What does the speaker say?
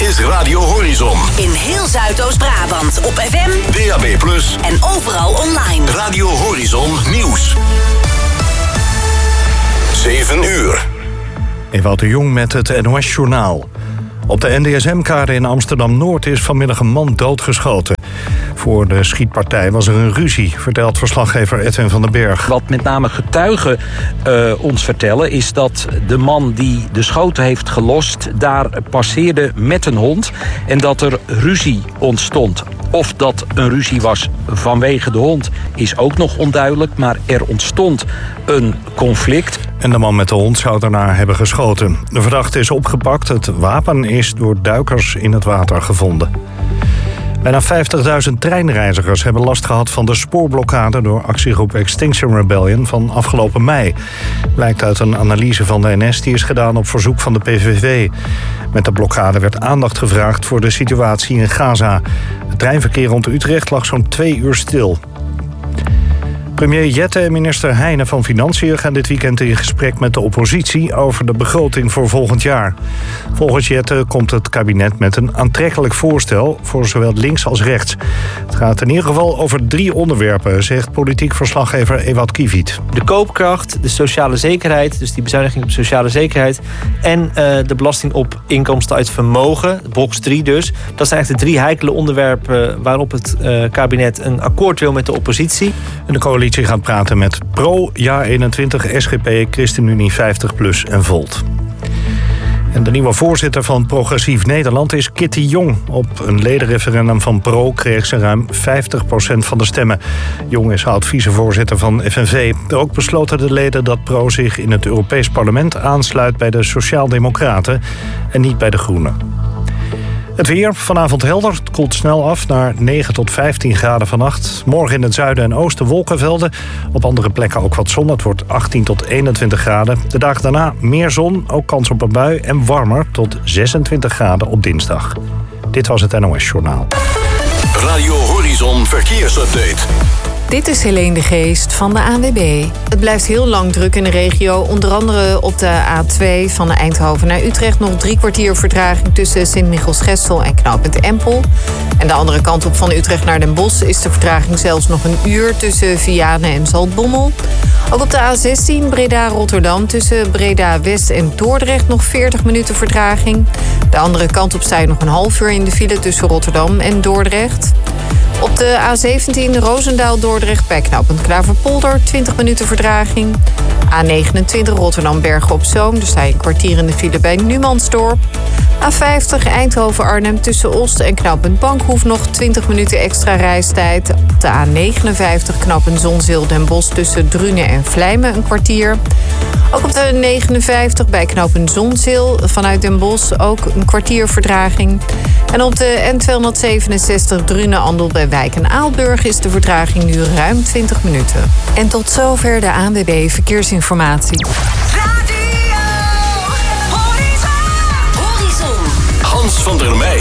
is Radio Horizon. In heel Zuidoost-Brabant op FM, DAB+, en overal online. Radio Horizon Nieuws. 7 uur. Ewout de Jong met het NOS-journaal. Op de NDSM-kade in Amsterdam-Noord is vanmiddag een man doodgeschoten. Voor de schietpartij was er een ruzie, vertelt verslaggever Edwin van den Berg. Wat met name getuigen ons vertellen is dat de man die de schoten heeft gelost daar passeerde met een hond en dat er ruzie ontstond. Of dat een ruzie was vanwege de hond is ook nog onduidelijk, maar er ontstond een conflict. En de man met de hond zou daarna hebben geschoten. De verdachte is opgepakt. Het wapen is door duikers in het water gevonden. Bijna 50.000 treinreizigers hebben last gehad van de spoorblokkade door actiegroep Extinction Rebellion van afgelopen mei. Blijkt uit een analyse van de NS die is gedaan op verzoek van de PVV. Met de blokkade werd aandacht gevraagd voor de situatie in Gaza. Het treinverkeer rond Utrecht lag zo'n 2 uur stil. Premier Jette en minister Heijnen van Financiën gaan dit weekend in gesprek met de oppositie over de begroting voor volgend jaar. Volgens Jette komt het kabinet met een aantrekkelijk voorstel voor zowel links als rechts. Het gaat in ieder geval over 3 onderwerpen, zegt politiek verslaggever Ewout Kiviet. De koopkracht, de sociale zekerheid, dus die bezuiniging op sociale zekerheid, en de belasting op inkomsten uit vermogen, box 3 dus. Dat zijn eigenlijk de 3 heikele onderwerpen waarop het kabinet een akkoord wil met de oppositie. En de coalitie gaat praten met Pro, JA21, SGP, ChristenUnie 50PLUS en Volt. En de nieuwe voorzitter van Progressief Nederland is Kitty Jong. Op een ledenreferendum van Pro kreeg ze ruim 50% van de stemmen. Jong is oud-vicevoorzitter van FNV. Ook besloten de leden dat Pro zich in het Europees Parlement aansluit bij de Sociaaldemocraten en niet bij de Groenen. Het weer, vanavond helder. Het koelt snel af naar 9 tot 15 graden vannacht. Morgen in het zuiden en oosten wolkenvelden. Op andere plekken ook wat zon. Het wordt 18 tot 21 graden. De dag daarna meer zon, ook kans op een bui en warmer tot 26 graden op dinsdag. Dit was het NOS Journaal. Radio Horizon Verkeersupdate. Dit is Helene de Geest van de ANWB. Het blijft heel lang druk in de regio. Onder andere op de A2 van Eindhoven naar Utrecht. Nog 3 kwartier vertraging tussen Sint-Michiels-Gestel en knooppunt Empel. En de andere kant op van Utrecht naar Den Bosch is de vertraging zelfs nog 1 uur tussen Vianen en Zaltbommel. Ook op de A16 Breda-Rotterdam tussen Breda-West en Dordrecht nog 40 minuten vertraging. De andere kant op sta je nog een half uur in de file tussen Rotterdam en Dordrecht. Op de A17 Roosendaal-Dordrecht bij knooppunt Klaverpolder 20 minuten vertraging. A29 Rotterdam-Bergen-op-Zoom, daar sta je een kwartier in de file bij Numansdorp. A50 Eindhoven-Arnhem tussen Oost en knooppunt Bankhoef nog 20 minuten extra reistijd. Op de A59 knooppunt Zonzeel-Den Bosch tussen Drunen en Vlijmen een kwartier. Ook op de 59 bij knooppunt Zonzeel vanuit Den Bosch ook een kwartier vertraging. En op de N267 Drunen-Andel bij Wijk en Aalburg is de vertraging nu ruim 20 minuten. En tot zover de ANWB Verkeersinformatie. Hans van der Meij.